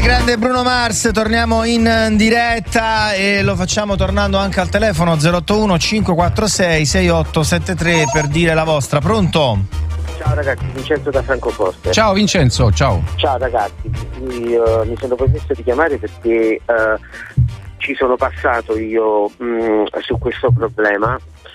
grande Bruno Mars, torniamo in diretta e lo facciamo tornando anche al telefono 081 546 6873 per dire la vostra. Pronto? Ciao ragazzi, Vincenzo da Francoforte. Ciao Vincenzo, ciao. Ciao ragazzi, mi sono permesso di chiamare perché ci sono passato io su questo problema.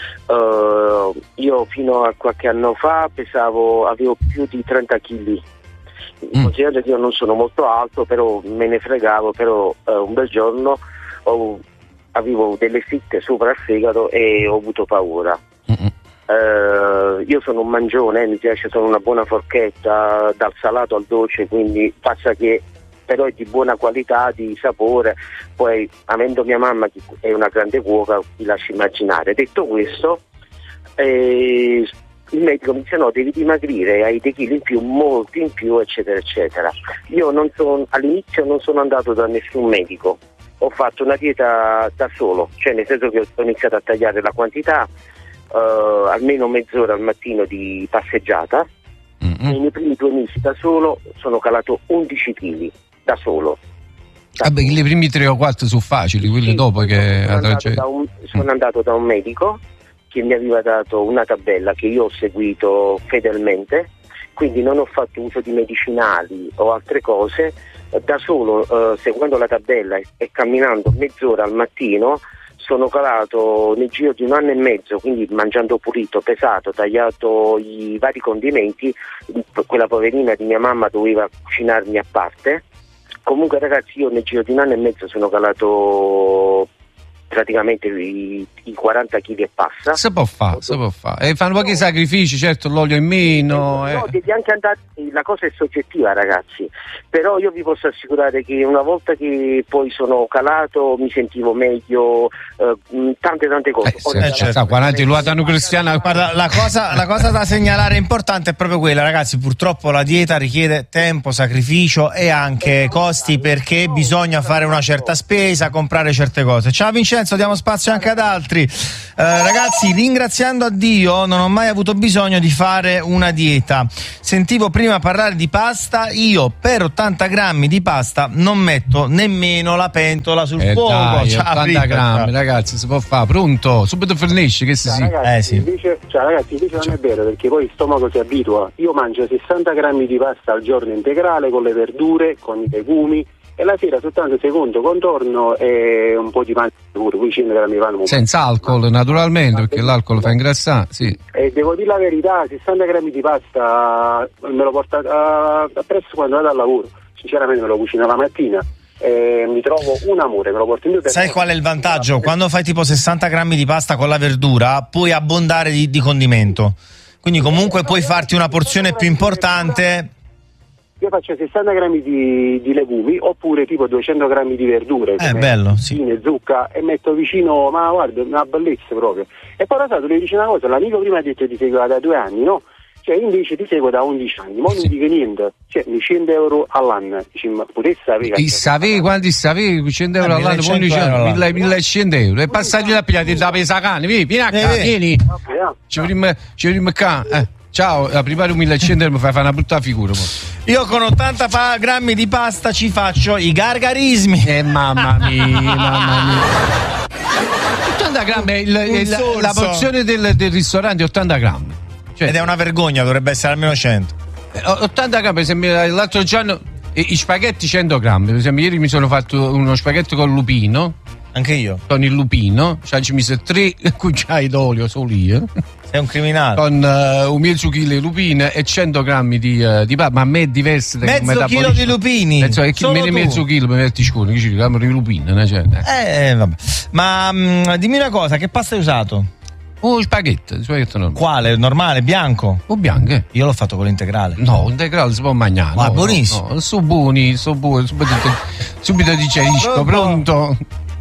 Io fino a qualche anno fa avevo più di 30 kg. Considerando che io non sono molto alto, però me ne fregavo, però un bel giorno avevo delle fitte sopra il fegato e ho avuto paura. Io sono un mangione, mi piace, sono una buona forchetta dal salato al dolce, quindi passa che però è di buona qualità, di sapore. Poi avendo mia mamma che è una grande cuoca, vi lascio immaginare. Detto questo, il medico mi dice no, devi dimagrire, hai dei chili in più, molti in più, eccetera eccetera. Io all'inizio non sono andato da nessun medico, ho fatto una dieta da solo, cioè nel senso che ho iniziato a tagliare la quantità, almeno mezz'ora al mattino di passeggiata. Nei primi 2 mesi da solo sono calato 11 kg da solo. Vabbè, i primi 3 o 4 sono facili, quelli sì, dopo che sono andato da un medico che mi aveva dato una tabella che io ho seguito fedelmente, quindi non ho fatto uso di medicinali o altre cose, da solo seguendo la tabella e camminando mezz'ora al mattino sono calato nel giro di 1 anno e mezzo, quindi mangiando pulito, pesato, tagliato i vari condimenti. Quella poverina di mia mamma doveva cucinarmi a parte. Comunque ragazzi, io nel giro di 1 anno e mezzo sono calato praticamente i 40 kg e passa. Si può fare. E fanno pochi sacrifici, certo, l'olio in meno. No, devi anche andare, la cosa è soggettiva ragazzi, però io vi posso assicurare che una volta che poi sono calato mi sentivo meglio, tante cose. Certo. 40 l'uatano cristiana. Guarda, la cosa da segnalare importante è proprio quella, ragazzi, purtroppo la dieta richiede tempo, sacrificio e anche costi, perché bisogna fare una certa spesa, comprare certe cose. Ciao Vincenzo, diamo spazio anche ad altri. Ragazzi, ringraziando a Dio non ho mai avuto bisogno di fare una dieta. Sentivo prima parlare di pasta, io per 80 grammi di pasta non metto nemmeno la pentola sul fuoco. Dai, 80 grammi, ragazzi, si può fare. Pronto? Subito fornisci, che si ragazzi, sì. Invece non è vero, perché poi il stomaco si abitua. Io mangio 60 grammi di pasta al giorno integrale, con le verdure, con i legumi, e la sera soltanto secondo contorno e un po' di pane pure, poi 100 grammi di pane. Senza alcol, naturalmente, perché l'alcol fa ingrassare, sì. E devo dire la verità, 60 grammi di pasta me lo porto appresso quando vado al lavoro. Sinceramente me lo cucino la mattina. Mi trovo un amore, me lo porto in due. Sai qual è il vantaggio? Quando fai tipo 60 grammi di pasta con la verdura puoi abbondare di condimento, quindi comunque puoi farti una porzione più importante. Io faccio 60 grammi di legumi, oppure tipo 200 grammi di verdure, bello, sì. Zucca, e metto vicino, ma guarda, una bellezza proprio. E poi tu devi dire una cosa, l'amico prima ha detto ti seguiva da 2 anni, no? Cioè invece ti seguo da 11 anni, ma non dico niente, cioè 100 euro all'anno, dici, ma potessi sapere. Sapevi quanti sapevi? 100 euro all'anno, 1100 euro, e passagli la pigliata da pesa cane, vieni a casa, vieni, ci vedremo qua, Ciao, la prima 1100 euro mi fai fare una brutta figura. Io con 80 grammi di pasta ci faccio i gargarismi. Mamma mia. 80 grammi, la porzione del ristorante è 80 grammi. Cioè, ed è una vergogna, dovrebbe essere almeno 100. 80 grammi, per esempio, l'altro giorno i spaghetti 100 grammi. Per esempio, ieri mi sono fatto uno spaghetto con lupino. Anche io. Con il lupino, cioè ci mise 3 cucchiai d'olio solo io. Sei un criminale. Con un mezzo chilo di lupine e 100 grammi di pasta, ma a me è diverso. Mezzo chilo di lupini? Mezzo chilo per metti scuro, che ci dicono di lupine, cioè. Vabbè. Ma dimmi una cosa, che pasta hai usato? Spaghetto normale. Quale? Normale, bianco? O bianco? Io l'ho fatto con l'integrale. No, l'integrale si può mangiare. Ma buonissimo. No, sono buoni. Subito digerisco. Pronto?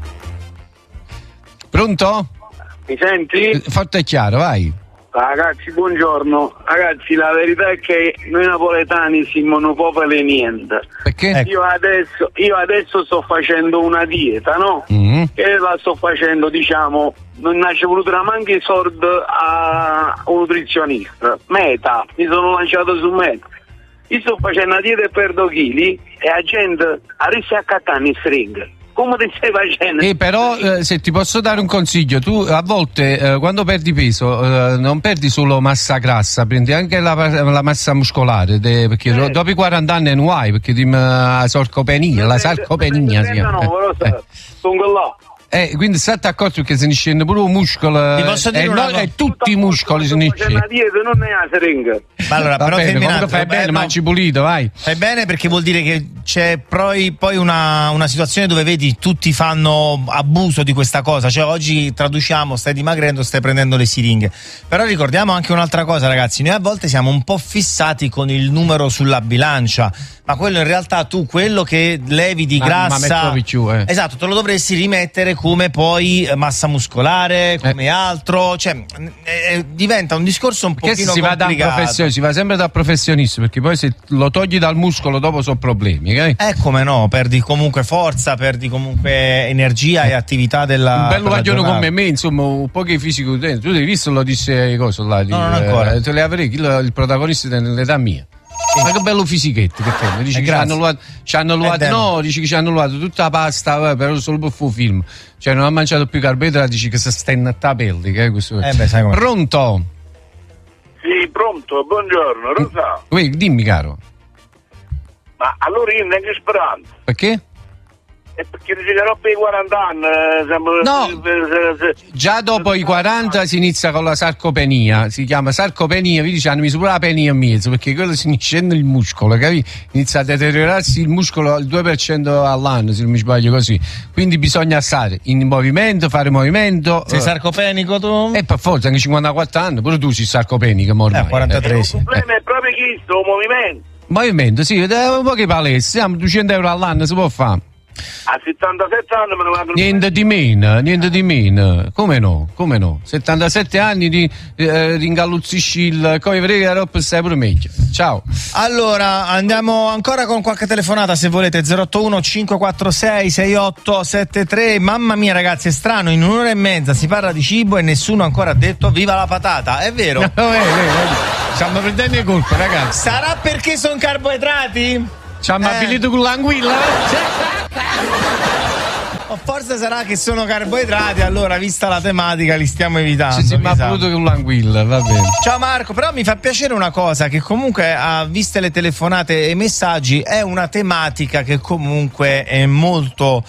Mi senti? Forte e chiaro, vai. Ragazzi, buongiorno. Ragazzi, la verità è che noi napoletani siamo non popolo niente. Perché? Io adesso sto facendo una dieta, no? E la sto facendo, diciamo, non nasce voluto neanche i soldi a un nutrizionista. Meta, mi sono lanciato su Meta. io sto facendo una dieta e perdo chili e la gente arriva a accattare in stringa. Come ti stai facendo? Però se ti posso dare un consiglio, tu a volte quando perdi peso non perdi solo massa grassa, prendi anche la massa muscolare, perché dopo i 40 anni non hai, perché la sarcopenia si chiama. Sono là. Quindi state accorto perché se ne scende pure un muscolo e tutti i muscoli se ne scendono. Non è la seringa. Allora, però comunque fai bene, mangi pulito, vai. Fai bene perché vuol dire che c'è poi una situazione dove vedi tutti fanno abuso di questa cosa, cioè oggi traduciamo stai dimagrendo, stai prendendo le siringhe. Però ricordiamo anche un'altra cosa, ragazzi, noi a volte siamo un po' fissati con il numero sulla bilancia, ma quello in realtà tu quello che levi di grassa esatto, te lo dovresti rimettere come poi massa muscolare, come altro, cioè diventa un discorso un pochino complicato. Si va sempre da professionisti, perché poi se lo togli dal muscolo dopo sono problemi, ok? Come no, perdi comunque forza, perdi comunque energia e attività della un bello vaglione come me, insomma, un po' che fisico tu hai visto, lo disse cosa là no, non ancora. Te le avrei il protagonista dell'età mia. Ma che bello fischetto che fai? Dici che ci hanno annullato tutta la pasta, però solo per fu film. Cioè non ha mangiato più carboidrati, dici che si sta in tapelli, che è questo. Pronto? Sì, pronto, buongiorno, Rosa. Dimmi caro. Ma allora io non ho speranza. Perché? Perché dicevo per i 40 anni no, già dopo i 40 si inizia con la sarcopenia, si chiama sarcopenia, vi dice hanno messo pure la penia in mezzo, perché quello si scende il muscolo, capi? Inizia a deteriorarsi il muscolo al 2% all'anno, se non mi sbaglio così, quindi bisogna stare in movimento, fare movimento. Sei sarcopenico tu? Per forza, anche 54 anni, pure tu sei sarcopenico, ormai. 43 sì. Il problema è proprio questo, movimento, sì, un po' che palestra, siamo 200 euro all'anno, si può fare. A 77 anni me ne vado. Niente di meno. Come no? 77 anni ringalluzzisci il coivre e stai pure meglio. Ciao. Allora, andiamo ancora con qualche telefonata se volete. 081 546 6873. Mamma mia ragazzi, è strano, in un'ora e mezza si parla di cibo e nessuno ancora ha detto viva la patata, è vero? Stiamo prendendo le colpe, ragazzi. Sarà perché sono carboidrati? Ci hanno abilito con l'anguilla? O forse sarà che sono carboidrati, allora vista la tematica li stiamo evitando. Sì, ma ha voluto con l'anguilla, va bene. Ciao Marco, però mi fa piacere una cosa, che comunque viste le telefonate e i messaggi è una tematica che comunque è molto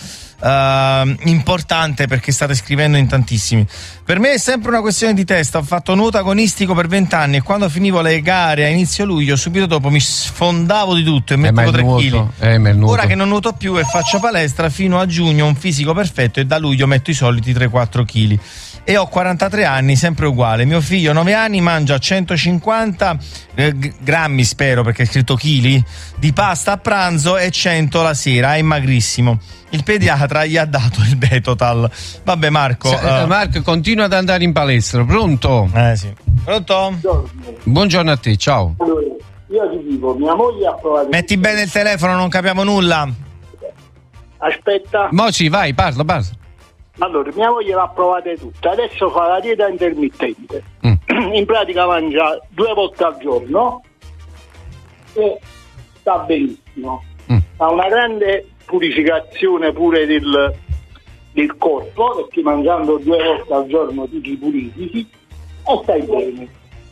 importante, perché state scrivendo in tantissimi. Per me è sempre una questione di testa. Ho fatto nuoto agonistico per 20 anni e quando finivo le gare a inizio luglio, subito dopo mi sfondavo di tutto e mettevo 3 kg. Ora che non nuoto più e faccio palestra, fino a giugno ho un fisico perfetto e da luglio metto i soliti 3-4 kg. E ho 43 anni, sempre uguale. Mio figlio 9 anni mangia 150 grammi, spero perché è scritto chili, di pasta a pranzo e 100 la sera, è magrissimo. Il pediatra gli ha dato il Betotal. Vabbè Marco. Marco, continua ad andare in palestra. Pronto? Sì. Pronto? Buongiorno a te, ciao. Allora, io ti dico, mia moglie ha provato. Metti bene il telefono, non capiamo nulla. Aspetta. Mo sì, vai, parla. Allora, mia moglie l'ha provate tutte, adesso fa la dieta intermittente. In pratica mangia 2 volte al giorno e sta benissimo. Ha una grande purificazione pure del corpo, perché mangiando 2 volte al giorno tu ti purifichi e stai bene.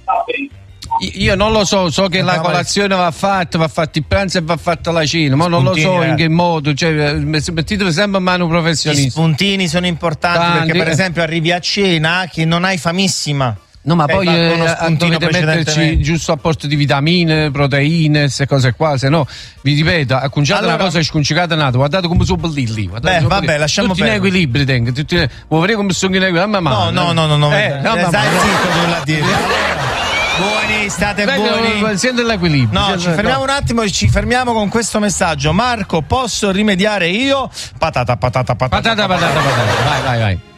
Io non lo so che la colazione va fatto il pranzo e va fatta la cena, ma non lo so in che modo, cioè mettete sempre in mano professionisti. Gli spuntini sono importanti perché per esempio arrivi a cena che non hai famissima. No, ma poi dovete metterci giusto apporto di vitamine, proteine, queste cose qua, se no, vi ripeto, acconciate una cosa e sconcicate un'altra, guardate come sono lì. Vabbè, lasciamo tutti in equilibrio, vuoi vedere come sono in equilibrio? No. Stai zitto tu là dietro. Buoni, state buoni. Sento l'equilibrio. No, ci fermiamo un attimo, ci fermiamo con questo messaggio. Marco, posso rimediare io? Patata. Vai.